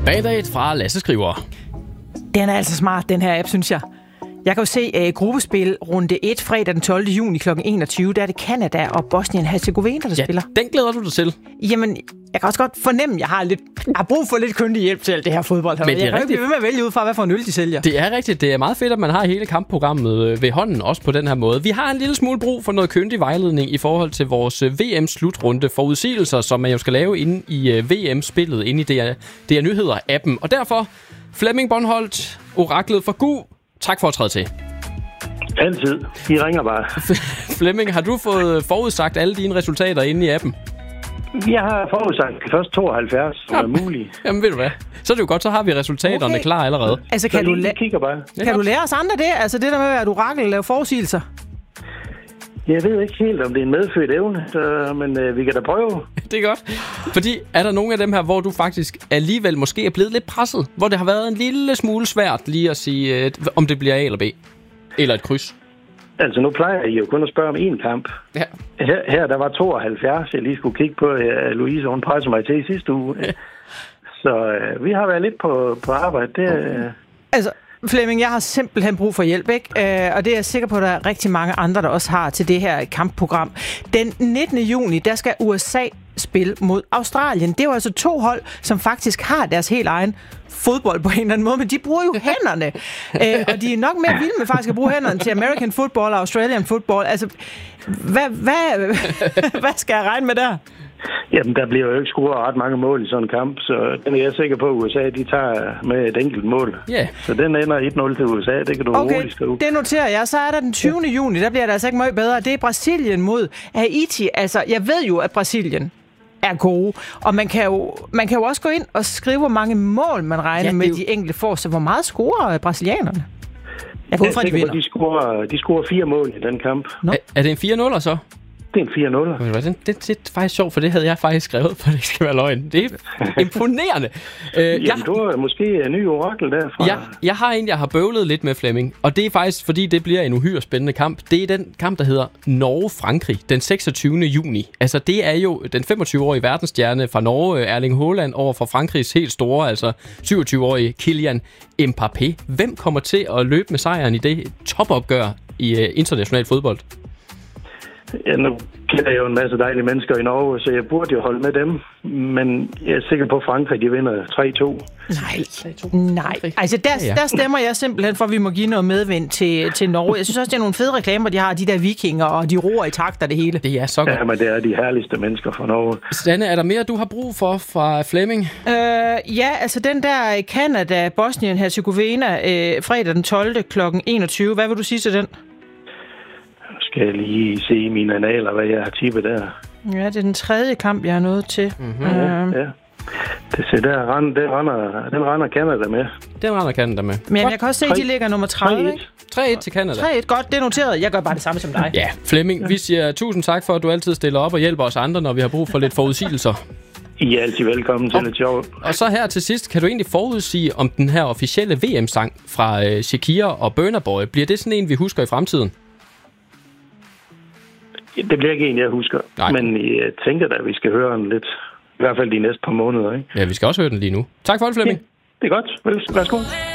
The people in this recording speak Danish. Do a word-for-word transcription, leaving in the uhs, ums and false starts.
Bagdad fra Lasse Skriver. Den er altså smart, den her app, synes jeg. Jeg kan jo se uh, gruppespil runde et fredag den tolvte juni klokken enogtyve. Der er det Canada og Bosnien-Herzegovina, der Ja, spiller. Den glæder du dig til. Jamen, jeg kan også godt fornemme, at jeg har, lidt, jeg har brug for lidt kyndig hjælp til alt det her fodbold. Men det er jeg kan rigtigt. ikke blive ved med at vælge ud fra, hvad for en øl de sælger. Det er rigtigt. Det er meget fedt, at man har hele kampprogrammet ved hånden, også på den her måde. Vi har en lille smule brug for noget kyndig vejledning i forhold til vores V M-slutrunde forudsigelser, som man jo skal lave inde i V M-spillet, inde i D R, D R Nyheder-appen. Og derfor, Flemming Bonholt, oraklet for G U, tak for at træde til. Altid. De ringer bare. Flemming, har du fået forudsagt alle dine resultater inde i appen? Jeg har forudsagt de første tooghalvfjerds, som Jamen. er mulige. Jamen ved du hvad, så er det jo godt, så har vi resultaterne Okay. klar allerede. Altså, kan, Så du, lige la- kigger bare. kan du lære os andre det? Altså, det der med at være et orakel og lave forudsigelser. Jeg ved ikke helt, om det er en medfødt evne, så, men øh, vi kan da prøve. Det er godt. Fordi er der nogle af dem her, hvor du faktisk alligevel måske er blevet lidt presset? Hvor det har været en lille smule svært lige at sige, øh, om det bliver A eller B? Eller et kryds? Altså, nu plejer I jo kun at spørge om én kamp. Ja. Her, her der var tooghalvfjerds, jeg lige skulle kigge på. Uh, Louise, hun pressede mig til i sidste uge. Ja. Så uh, vi har været lidt på, på arbejde. Det, uh... Altså, Flemming, jeg har simpelthen brug for hjælp, ikke? Øh, og det er jeg sikker på, at der er rigtig mange andre, der også har til det her kampprogram. Den nittende juni, der skal U S A spille mod Australien. Det er jo altså to hold, som faktisk har deres helt egen fodbold på en eller anden måde, men de bruger jo hænderne. øh, og de er nok mere vilde med faktisk at bruge hænderne til American football og Australian football. Altså, hvad, hvad, hvad skal jeg regne med der? Jamen, der bliver jo ikke scoret ret mange mål i sådan en kamp, så den er jeg sikker på, at U S A de tager med et enkelt mål. Yeah. Så den ender et nul til U S A, det kan du Okay, roligt skrive. det noterer jeg. Så er der den tyvende juni, der bliver det altså ikke meget bedre. Det er Brasilien mod Haiti. Altså, jeg ved jo, at Brasilien er gode, og man kan jo, man kan jo også gå ind og skrive, hvor mange mål man regner Ja, med jo... de enkelte får. Så hvor meget scorer brasilianerne? Jeg går ud fra, at de vinder. De scorer, de scorer fire mål i den kamp. Er, er det en fire nul så? Det er en fire nul. Det, det, det er faktisk sjovt, for det havde jeg faktisk skrevet, for det ikke skal være løgn. Det er imponerende. øh, Jamen, jeg, du er måske en ny orakel derfra. jeg, jeg har en, jeg har bøvlet lidt med, Flemming, og det er faktisk, fordi det bliver en uhyre spændende kamp. Det er den kamp, der hedder Norge-Frankrig, den seksogtyvende juni. Altså, det er jo den femogtyve-årige verdensstjerne fra Norge, Erling Haaland, over for Frankrigs helt store, altså syvogtyve-årige Kylian Mbappé. Hvem kommer til at løbe med sejren i det topopgør i uh, international fodbold? Ja, nu kender jeg jo en masse dejlige mennesker i Norge, så jeg burde jo holde med dem. Men jeg er sikker på, at Frankrig de vinder tre to. Nej, nej. Altså, der, Ja, ja. der stemmer jeg simpelthen for, at vi må give noget medvind til, til Norge. Jeg synes også, det er nogle fede reklamer, de har, de der vikinger, og de roer i takt og det hele. Det er så godt. Ja, men det er de herligste mennesker fra Norge. Stanne, er der mere, du har brug for fra Flemming? Øh, ja, altså den der Canada, Bosnien, Herzegovina, øh, fredag den tolvte klokken enogtyve. Hvad vil du sige til den? Skal jeg lige se i mine analer, hvad jeg har tippet der. Ja, det er den tredje kamp, jeg er nået til. Mm-hmm. Øh, Ja. Det ser der, rend, den, render, den render Canada med. Den render Canada med. men jeg kan også se, at de ligger nummer tredive. ikke? tre et til Canada. tre et, godt, det er noteret. Jeg gør bare det samme som dig. Ja, Flemming, vi siger tusind tak for, at du altid stiller op og hjælper os andre, når vi har brug for lidt forudsigelser. I er altid velkommen til lidt sjov. Og så her til sidst, kan du egentlig forudsige, om den her officielle V M-sang fra øh, Shakira og Burna Boy, bliver det sådan en, vi husker i fremtiden? Det bliver ikke en, jeg husker. Nej. Men jeg tænker da, at vi skal høre den lidt. I hvert fald de næste par måneder, ikke? Ja, vi skal også høre den lige nu. Tak for det, Flemming. Ja, det er godt. Vel, værsgo.